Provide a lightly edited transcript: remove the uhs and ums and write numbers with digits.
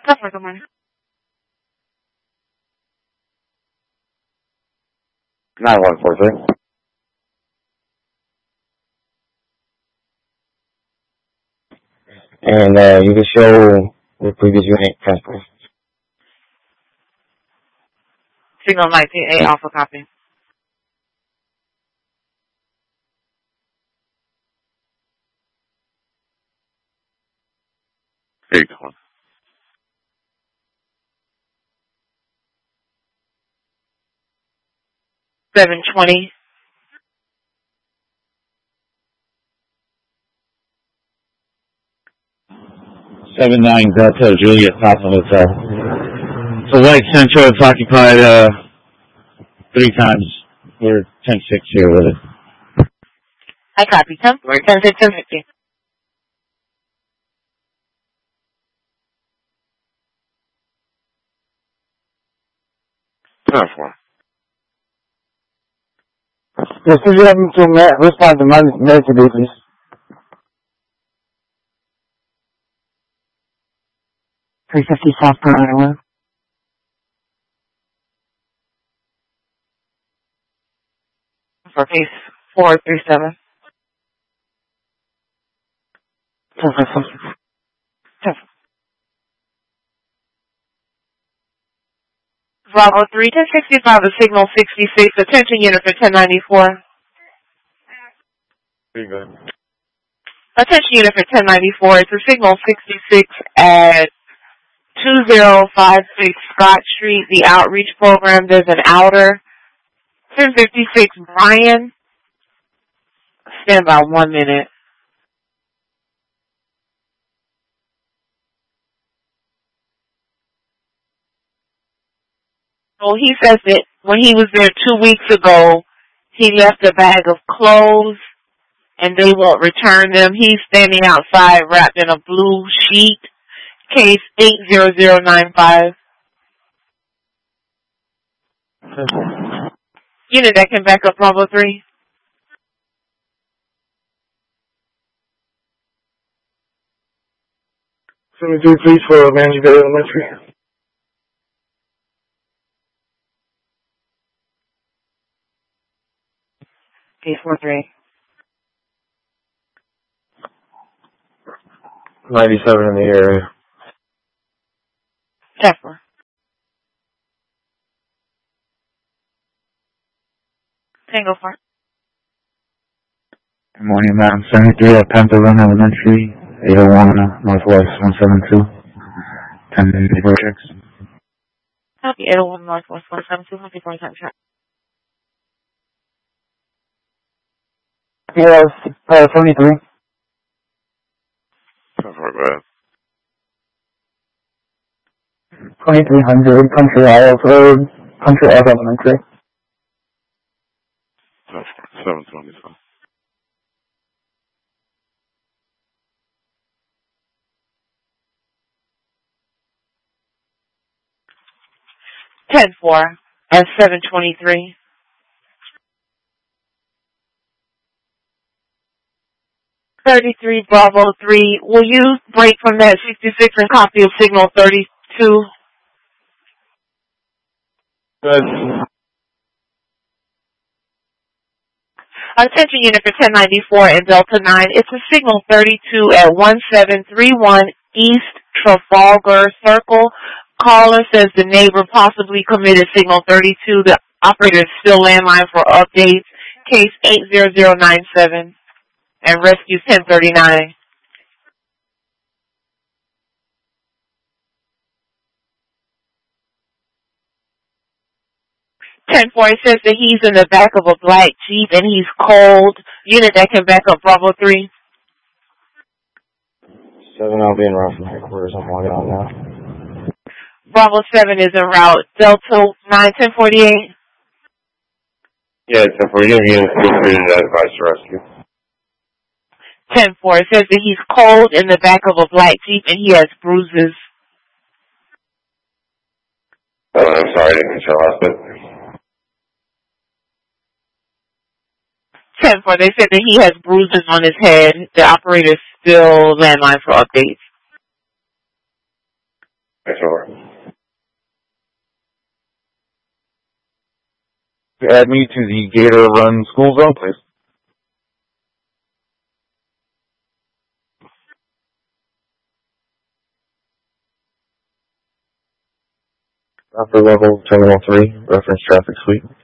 Good morning. 9143. And you can show the previous unit transport. Signal 19A Alpha copy. Here you go. 720. 79 Delta Juliet Papa Hotel. So White Central is occupied 3 times. We're 10-6 here with it. I copy. 10-4, 10-6, 10-50. Yes, could you have me to respond to my message, please? $350 South Carolina Road. For case 437. 10-4. Bravo 3, 1065 is signal 66. Attention unit for 1094. Pretty good. Attention unit for 1094. It's a signal 66 at 2056 Scott Street. The outreach program, there's an outer. 1056 Brian. Stand by 1 minute. So he says that when he was there 2 weeks ago, he left a bag of clothes and they won't return them. He's standing outside wrapped in a blue sheet. Case 80095. Unit that can back up Bravo 3. Please, for Management Elementary. Case 43. 97 in the area. 10-4. Tango 4. Good morning, Madam 73 at Panther Run Elementary, 801 Northwest 172. 10 projects. Copy 801 Northwest 172. Happy 47 track. Yes, 73. 10-4, go ahead. 2300 Country Isles Road, Country Isles Elementary. 10-4, 720. 10-4 and 723. 33 Bravo 3. Will you break from that 66 and copy of signal 32? Good. Attention unit for 1094 and Delta 9. It's a signal 32 at 1731 East Trafalgar Circle. Caller says the neighbor possibly committed signal 32. The operator is still landline for updates. Case 80097 and rescue 1039. It says that he's in the back of a black Jeep and he's cold. Unit that can back up Bravo 3. 7, I'll be in route from headquarters. I'm logging on now. Bravo 7 is en route. Delta 9, 1048. Yeah, 10-4. You're getting feel free to advise to rescue. 10-4. It says that he's cold in the back of a black Jeep and he has bruises. I'm sorry, I didn't catch your last bit. 10-4. They said that he has bruises on his head. The operator is still landline for updates. Yes, over. Add me to the Gator Run School Zone, please. Upper level, Terminal 3, reference traffic suite.